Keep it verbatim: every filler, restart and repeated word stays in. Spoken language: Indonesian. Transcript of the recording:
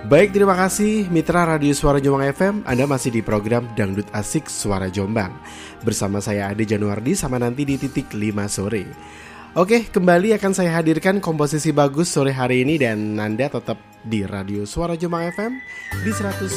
Baik, terima kasih Mitra Radio Suara Jombang F M. Anda masih di program Dangdut Asik Suara Jombang. Bersama saya Ade Januardi sama nanti di titik lima sore. Oke, kembali akan saya hadirkan komposisi bagus sore hari ini. Dan Anda tetap di Radio Suara Jombang F M di seratus